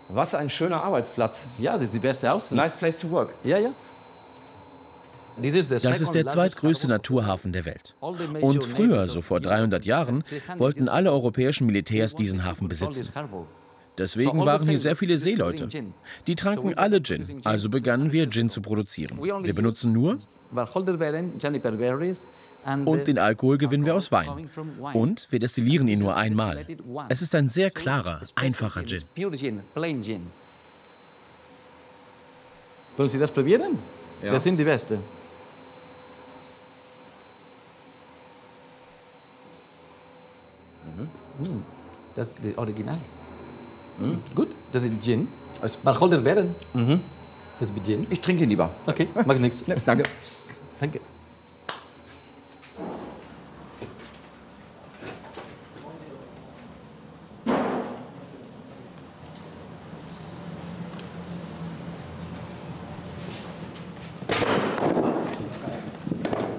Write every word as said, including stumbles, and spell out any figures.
Was ein schöner Arbeitsplatz. Ja, das ist die beste Aussicht. Nice place to work. Ja, ja. Das ist der zweitgrößte Naturhafen der Welt. Und früher, so vor dreihundert Jahren, wollten alle europäischen Militärs diesen Hafen besitzen. Deswegen waren hier sehr viele Seeleute. Die tranken alle Gin, also begannen wir Gin zu produzieren. Wir benutzen nur und den Alkohol gewinnen wir aus Wein. Und wir destillieren ihn nur einmal. Es ist ein sehr klarer, einfacher Gin. Wollen Sie das probieren? Ja. Das sind die Besten. Mhm. Das ist das Original. Mhm. Gut, das ist Gin. Wacholderbeeren. Mhm. Das ist Gin. Ich trinke ihn lieber. Okay, macht nichts. Danke. Danke.